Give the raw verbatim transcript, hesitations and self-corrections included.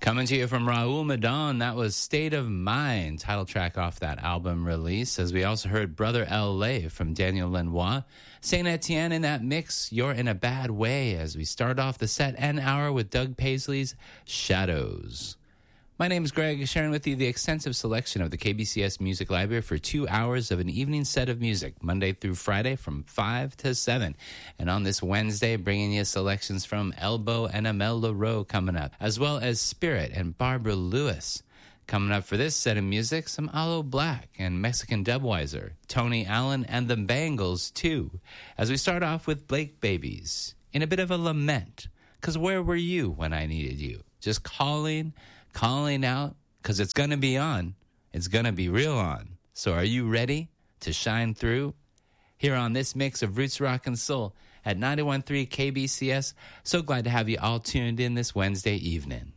Coming to you from Raul Madon, that was State of Mind, title track off that album release. As we also heard Brother L A from Daniel Lanois. Saint Etienne in that mix, You're in a Bad Way, as we start off the set and hour with Doug Paisley's Shadows. My name is Greg, sharing with you the extensive selection of the K B C S Music Library for two hours of an evening set of music, Monday through Friday from five to seven. And on this Wednesday, bringing you selections from Elbow and Amel Leroux coming up, as well as Spirit and Barbara Lewis. Coming up for this set of music, some Aloe Black and Mexican Dubweiser, Tony Allen and the Bangles, too. As we start off with Blake Babies, in a bit of a lament, because where were you when I needed you? Just calling... calling out, because it's going to be on. It's going to be real on. So are you ready to shine through? Here on this mix of Roots, Rock, and Soul at ninety-one point three K B C S. So glad to have you all tuned in this Wednesday evening.